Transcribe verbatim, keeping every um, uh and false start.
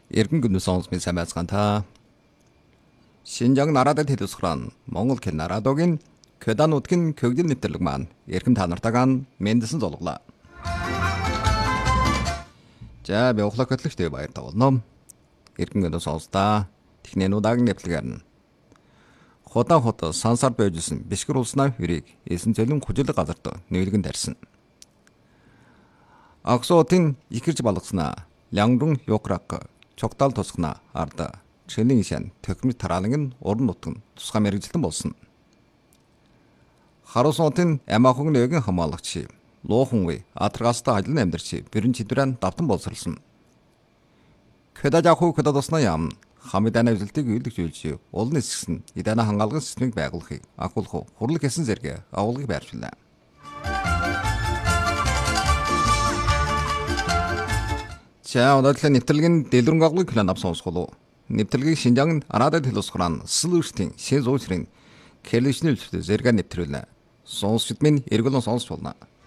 Эргэн гүнү сонсмын сайн байцгаана та. Шинжаан нарадад хэлсгэрэн Монгол хэл нарадогийн Кёдан нутгийн көгдөл нэвтрэлэг маань эрхэм та нартайгаа мэндсэн золглоо. За би ухлах хөтлөгчтэй баяр тавуулна. Эргэн гүнү сонстаа техникийн удаагийн нэвтрэлгээр нь Ходан хот сансар байжсэн Бишкек улснаа хүрийг эсэн зөлөн хүжил газарт нүүлгэн тарьсан. Аксотын ихэрж балгаснаа Лянгрун Юкрак чогтал тусгана арда Чэлийн шан төхмөд тараалан нь уран нутгийн тусгай мэрэгжилтэн болсон. Харусонтын амаахан нэгэн хамаалагч Луухан вэ атаргастай ажиллан амьдарч бүрэн чидрэн давтан боловсрлсон. Кёдажаху кёдадосна ям хамидана үзэлтийг үйлдвэрлэж улны эсгэн идана хангаалгын системийг байгуулахыг агуулах хурлаг хийсэн зэрэг агуулгыг байршууллаа. За өнөөдрийн нэвтрэлгийн дэлгэрэнг агуулгыг план авсан сонсголоо. Нэвтрэлгийг Шинжаан нарадад хэлсгэрэн Слүштийн шин зуучрын Кэлишнэл зэрэг нэвтрүүлнэ. Сонсогчд минь эргүүлэн сонсч болно.